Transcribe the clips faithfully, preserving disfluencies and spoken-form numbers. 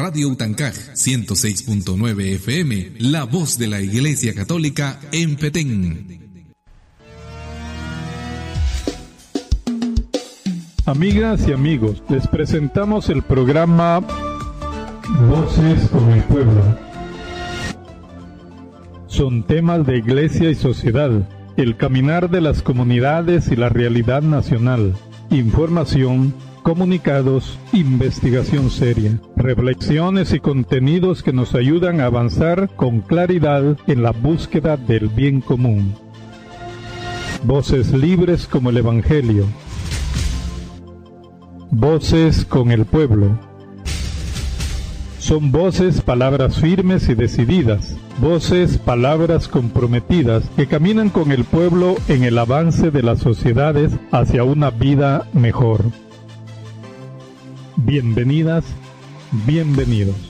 Radio Utancaj ciento seis punto nueve F M, la voz de la Iglesia Católica en Petén. Amigas y amigos, les presentamos el programa Voces con el Pueblo. Son temas de iglesia y sociedad, el caminar de las comunidades y la realidad nacional, información, comunicados, investigación seria, reflexiones y contenidos que nos ayudan a avanzar con claridad en la búsqueda del bien común. Voces libres como el Evangelio. Voces con el pueblo. Son voces, palabras firmes y decididas, voces, palabras comprometidas que caminan con el pueblo en el avance de las sociedades hacia una vida mejor. Bienvenidas, bienvenidos.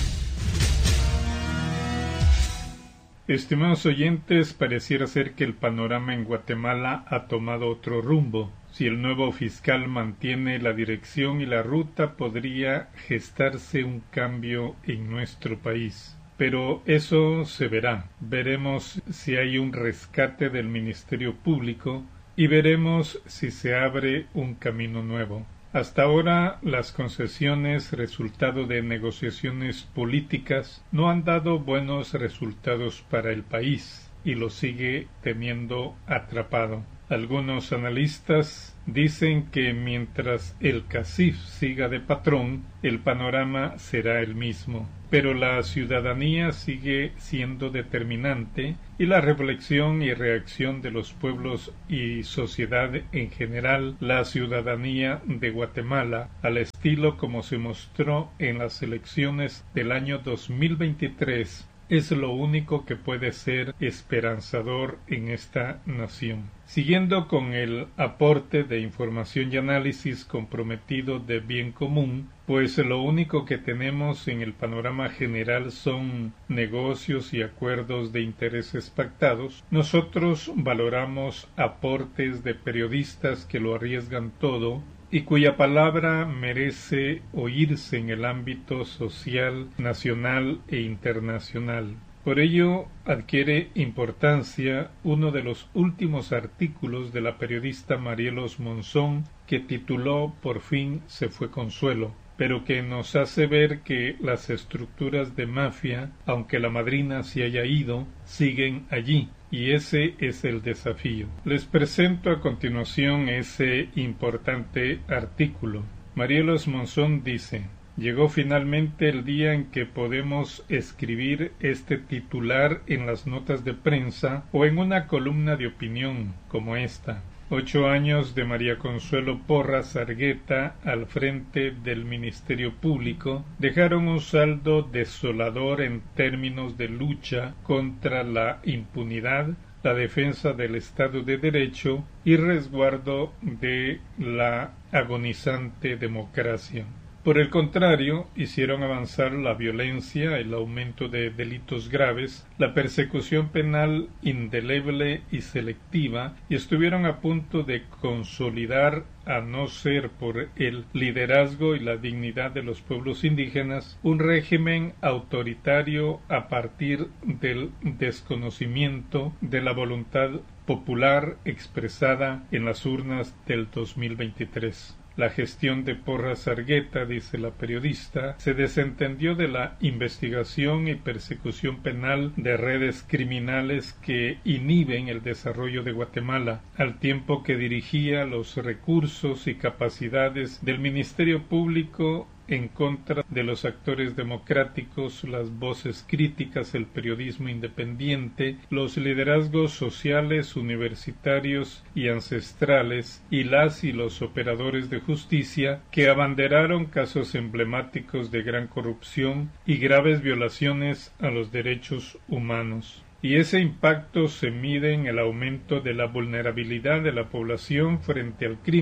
Estimados oyentes, pareciera ser que el panorama en Guatemala ha tomado otro rumbo. Si el nuevo fiscal mantiene la dirección y la ruta, podría gestarse un cambio en nuestro país. Pero eso se verá. Veremos si hay un rescate del Ministerio Público y veremos si se abre un camino nuevo. Hasta ahora, las concesiones, resultado de negociaciones políticas, no han dado buenos resultados para el país y lo sigue teniendo atrapado. Algunos analistas dicen que mientras el CACIF siga de patrón, el panorama será el mismo, pero la ciudadanía sigue siendo determinante y la reflexión y reacción de los pueblos y sociedad en general, la ciudadanía de Guatemala, al estilo como se mostró en las elecciones del año dos mil veintitrés, es lo único que puede ser esperanzador en esta nación. Siguiendo con el aporte de información y análisis comprometido de bien común, pues lo único que tenemos en el panorama general son negocios y acuerdos de intereses pactados, nosotros valoramos aportes de periodistas que lo arriesgan todo y cuya palabra merece oírse en el ámbito social, nacional e internacional. Por ello adquiere importancia uno de los últimos artículos de la periodista Marielos Monzón, que tituló Por fin se fue Consuelo, pero que nos hace ver que las estructuras de mafia, aunque la madrina se haya ido, siguen allí. Y ese es el desafío. Les presento a continuación ese importante artículo. Marielos Monzón dice: llegó finalmente el día en que podemos escribir este titular en las notas de prensa o en una columna de opinión como esta. Ocho años de María Consuelo Porras Argueta al frente del Ministerio Público dejaron un saldo desolador en términos de lucha contra la impunidad, la defensa del Estado de Derecho y resguardo de la agonizante democracia. Por el contrario, hicieron avanzar la violencia, el aumento de delitos graves, la persecución penal indeleble y selectiva, y estuvieron a punto de consolidar, a no ser por el liderazgo y la dignidad de los pueblos indígenas, un régimen autoritario a partir del desconocimiento de la voluntad popular expresada en las urnas del dos mil veintitrés. La gestión de Porras Argueta, dice la periodista, se desentendió de la investigación y persecución penal de redes criminales que inhiben el desarrollo de Guatemala, al tiempo que dirigía los recursos y capacidades del Ministerio Público en contra de los actores democráticos, las voces críticas, el periodismo independiente, los liderazgos sociales, universitarios y ancestrales, y las y los operadores de justicia que abanderaron casos emblemáticos de gran corrupción y graves violaciones a los derechos humanos. Y ese impacto se mide en el aumento de la vulnerabilidad de la población frente al crimen.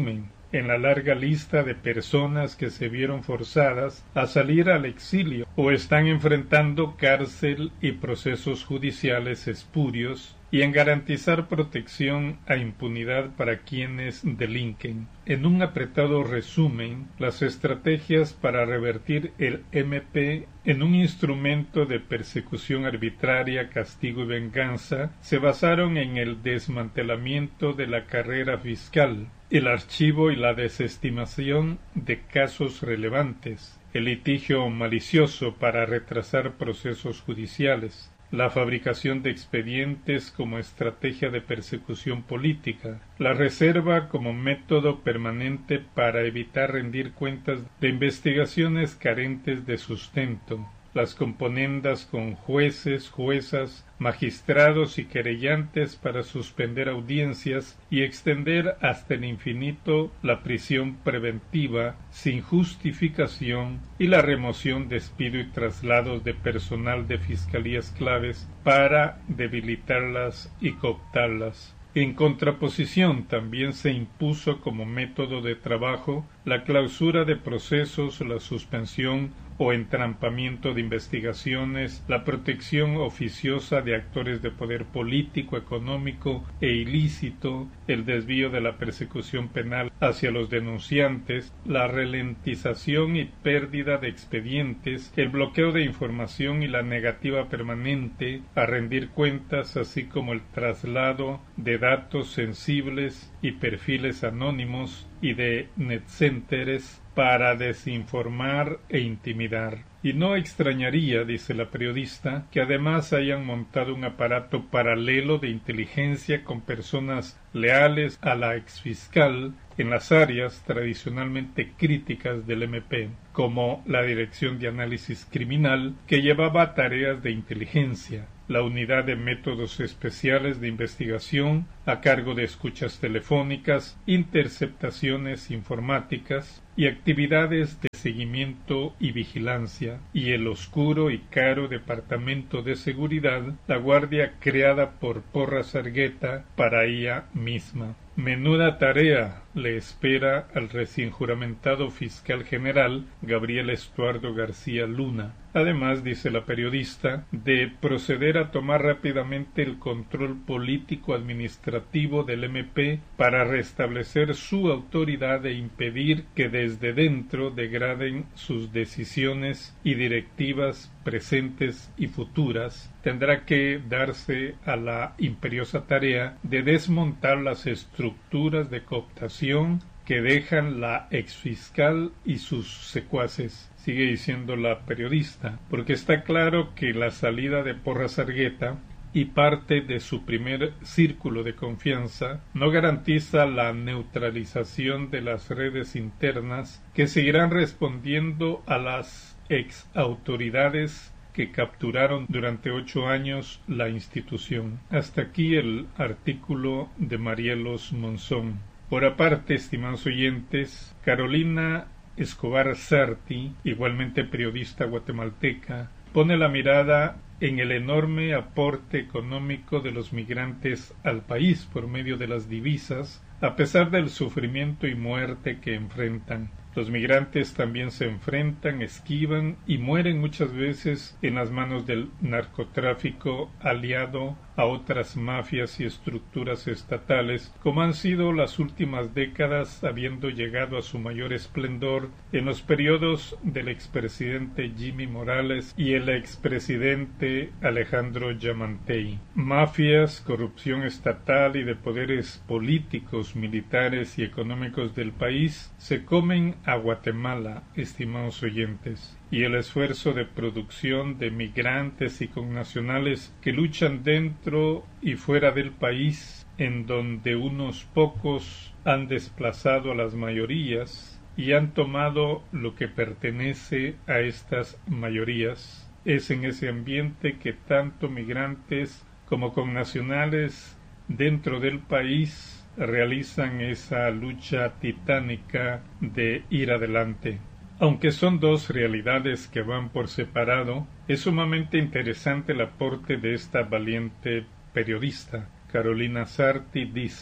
en la larga lista de personas que se vieron forzadas a salir al exilio o están enfrentando cárcel y procesos judiciales espurios, y en garantizar protección a impunidad para quienes delinquen. En un apretado resumen, las estrategias para revertir el M P en un instrumento de persecución arbitraria, castigo y venganza se basaron en el desmantelamiento de la carrera fiscal, el archivo y la desestimación de casos relevantes, el litigio malicioso para retrasar procesos judiciales, la fabricación de expedientes como estrategia de persecución política, la reserva como método permanente para evitar rendir cuentas de investigaciones carentes de sustento, las componendas con jueces, juezas, magistrados y querellantes para suspender audiencias y extender hasta el infinito la prisión preventiva sin justificación y la remoción, despido y traslados de personal de fiscalías claves para debilitarlas y cooptarlas. En contraposición, también se impuso como método de trabajo la clausura de procesos, la suspensión o entrampamiento de investigaciones, la protección oficiosa de actores de poder político, económico e ilícito, el desvío de la persecución penal hacia los denunciantes, la ralentización y pérdida de expedientes, el bloqueo de información y la negativa permanente a rendir cuentas, así como el traslado de datos sensibles y perfiles anónimos y de netcenters para desinformar e intimidar. Y no extrañaría, dice la periodista, que además hayan montado un aparato paralelo de inteligencia con personas leales a la exfiscal en las áreas tradicionalmente críticas del M P, como la Dirección de Análisis Criminal, que llevaba tareas de inteligencia, la Unidad de Métodos Especiales de Investigación, a cargo de escuchas telefónicas, interceptaciones informáticas y actividades de seguimiento y vigilancia, y el oscuro y caro Departamento de Seguridad, la guardia creada por Porras Argueta para ella misma. Menuda tarea le espera al recién juramentado fiscal general Gabriel Estuardo García Luna. Además, dice la periodista, de proceder a tomar rápidamente el control político-administrativo del M P para restablecer su autoridad e impedir que desde dentro degraden sus decisiones y directivas presentes y futuras, tendrá que darse a la imperiosa tarea de desmontar las estructuras de cooptación que dejan la exfiscal y sus secuaces. Sigue diciendo la periodista, porque está claro que la salida de Porras Argueta y parte de su primer círculo de confianza no garantiza la neutralización de las redes internas que seguirán respondiendo a las ex autoridades que capturaron durante ocho años la institución. Hasta aquí el artículo de Marielos Monzón. Por aparte, estimados oyentes, Carolina Escobar Sarti, igualmente periodista guatemalteca, pone la mirada en el enorme aporte económico de los migrantes al país por medio de las divisas, a pesar del sufrimiento y muerte que enfrentan. Los migrantes también se enfrentan, esquivan y mueren muchas veces en las manos del narcotráfico aliado a otras mafias y estructuras estatales, como han sido las últimas décadas, habiendo llegado a su mayor esplendor en los periodos del expresidente Jimmy Morales y el expresidente Alejandro Yamatei. Mafias, corrupción estatal y de poderes políticos, militares y económicos del país se comen a Guatemala, estimados oyentes, y el esfuerzo de producción de migrantes y connacionales que luchan dentro y fuera del país, en donde unos pocos han desplazado a las mayorías y han tomado lo que pertenece a estas mayorías. Es en ese ambiente que tanto migrantes como connacionales dentro del país realizan esa lucha titánica de ir adelante. Aunque son dos realidades que van por separado, es sumamente interesante el aporte de esta valiente periodista. Carolina Sarti dice: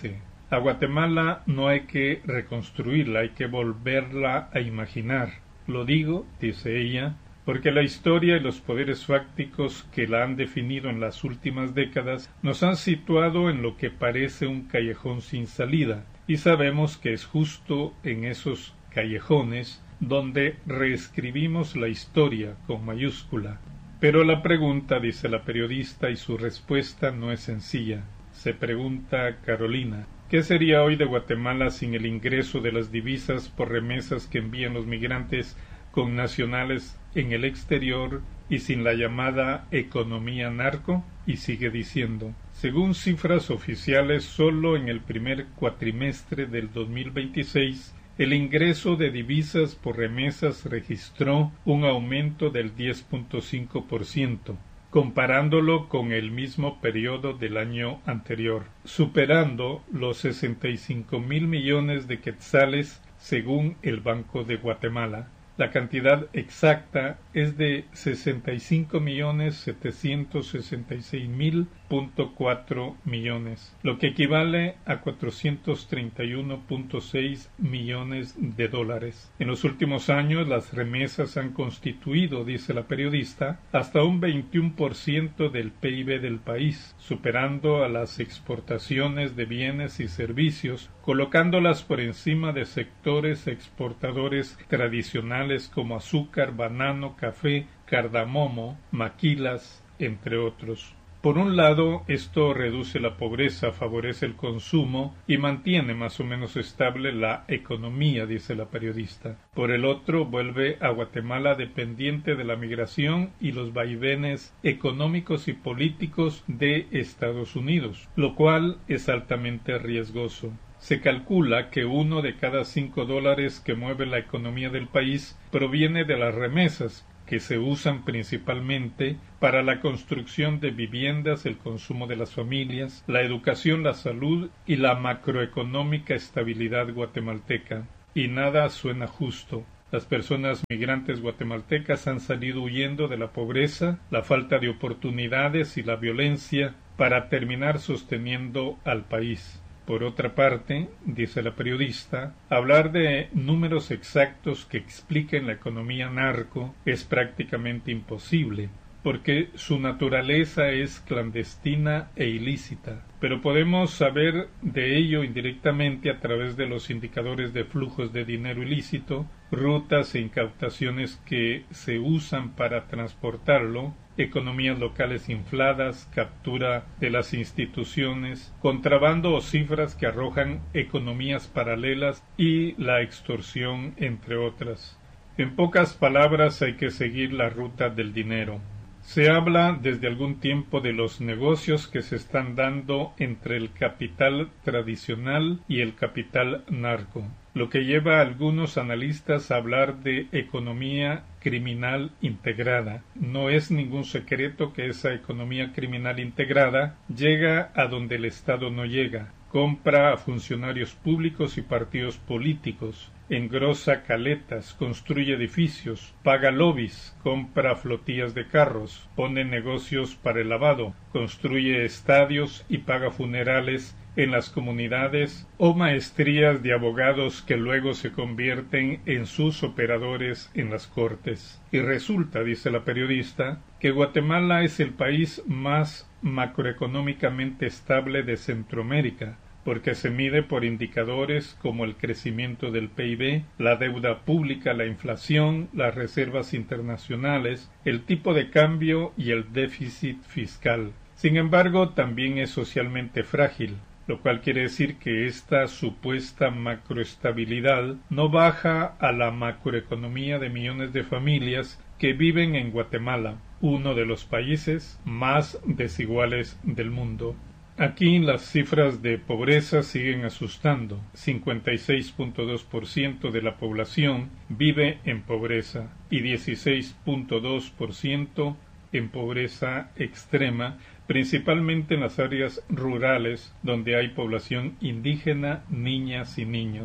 A Guatemala no hay que reconstruirla, hay que volverla a imaginar. Lo digo, dice ella, porque la historia y los poderes fácticos que la han definido en las últimas décadas nos han situado en lo que parece un callejón sin salida, y sabemos que es justo en esos callejones donde reescribimos la historia con mayúscula. Pero la pregunta, dice la periodista, y su respuesta no es sencilla. Se pregunta Carolina, ¿qué sería hoy de Guatemala sin el ingreso de las divisas por remesas que envían los migrantes connacionales en el exterior y sin la llamada economía narco? Y sigue diciendo, según cifras oficiales, solo en el primer cuatrimestre del dos mil veintiséis, el ingreso de divisas por remesas registró un aumento del diez punto cinco por ciento, comparándolo con el mismo periodo del año anterior, superando los sesenta y cinco mil millones de quetzales según el Banco de Guatemala. La cantidad exacta es de sesenta y cinco millones setecientos sesenta y seis mil punto cuatro millones, lo que equivale a cuatrocientos treinta y uno punto seis millones de dólares. En los últimos años las remesas han constituido, dice la periodista, hasta un veintiuno por ciento del P I B del país, superando a las exportaciones de bienes y servicios, colocándolas por encima de sectores exportadores tradicionales como azúcar, banano, café, cardamomo, maquilas, entre otros. Por un lado, esto reduce la pobreza, favorece el consumo y mantiene más o menos estable la economía, dice la periodista. Por el otro, vuelve a Guatemala dependiente de la migración y los vaivenes económicos y políticos de Estados Unidos, lo cual es altamente riesgoso. Se calcula que uno de cada cinco dólares que mueve la economía del país proviene de las remesas, que se usan principalmente para la construcción de viviendas, el consumo de las familias, la educación, la salud y la macroeconómica estabilidad guatemalteca. Y nada suena justo. Las personas migrantes guatemaltecas han salido huyendo de la pobreza, la falta de oportunidades y la violencia para terminar sosteniendo al país. Por otra parte, dice la periodista, hablar de números exactos que expliquen la economía narco es prácticamente imposible, porque su naturaleza es clandestina e ilícita, pero podemos saber de ello indirectamente a través de los indicadores de flujos de dinero ilícito, rutas e incautaciones que se usan para transportarlo, economías locales infladas, captura de las instituciones, contrabando o cifras que arrojan economías paralelas y la extorsión, entre otras. En pocas palabras, hay que seguir la ruta del dinero. Se habla desde algún tiempo de los negocios que se están dando entre el capital tradicional y el capital narco, lo que lleva a algunos analistas a hablar de economía criminal integrada. No es ningún secreto que esa economía criminal integrada llega a donde el Estado no llega, compra a funcionarios públicos y partidos políticos, engrosa caletas, construye edificios, paga lobbies, compra flotillas de carros, pone negocios para el lavado, construye estadios y paga funerales en las comunidades o maestrías de abogados que luego se convierten en sus operadores en las cortes. Y resulta, dice la periodista, que Guatemala es el país más macroeconómicamente estable de Centroamérica, porque se mide por indicadores como el crecimiento del P I B, la deuda pública, la inflación, las reservas internacionales, el tipo de cambio y el déficit fiscal. Sin embargo, también es socialmente frágil, lo cual quiere decir que esta supuesta macroestabilidad no baja a la macroeconomía de millones de familias que viven en Guatemala, uno de los países más desiguales del mundo. Aquí las cifras de pobreza siguen asustando. cincuenta y seis punto dos por ciento de la población vive en pobreza y dieciséis punto dos por ciento en pobreza extrema, principalmente en las áreas rurales donde hay población indígena, niñas y niños.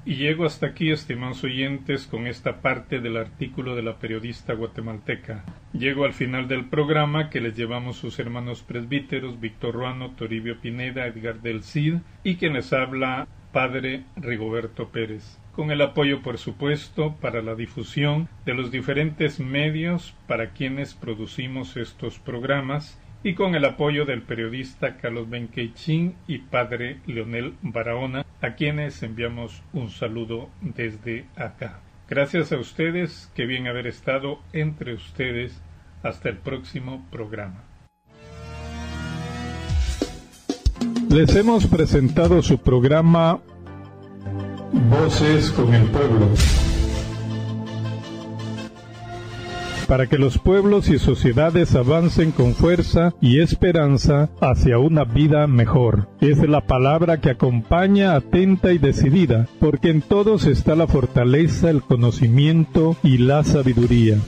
Y llego hasta aquí, estimados oyentes, con esta parte del artículo de la periodista guatemalteca. Llego al final del programa que les llevamos sus hermanos presbíteros Víctor Ruano, Toribio Pineda, Edgar del Cid y quien les habla, Padre Rigoberto Pérez. Con el apoyo, por supuesto, para la difusión de los diferentes medios para quienes producimos estos programas y con el apoyo del periodista Carlos Benqueichín y Padre Leonel Barahona, a quienes enviamos un saludo desde acá. Gracias a ustedes, qué bien haber estado entre ustedes. Hasta el próximo programa. Les hemos presentado su programa Voces con el Pueblo, para que los pueblos y sociedades avancen con fuerza y esperanza hacia una vida mejor. Es la palabra que acompaña atenta y decidida, porque en todos está la fortaleza, el conocimiento y la sabiduría.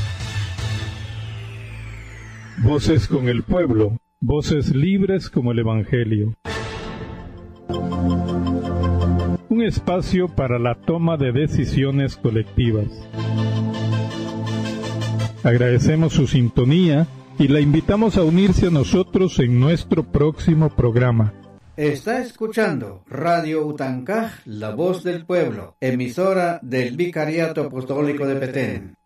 Voces con el Pueblo, voces libres como el Evangelio. Un espacio para la toma de decisiones colectivas. Agradecemos su sintonía y la invitamos a unirse a nosotros en nuestro próximo programa. Está escuchando Radio Utancaj, La Voz del Pueblo, emisora del Vicariato Apostólico de Petén.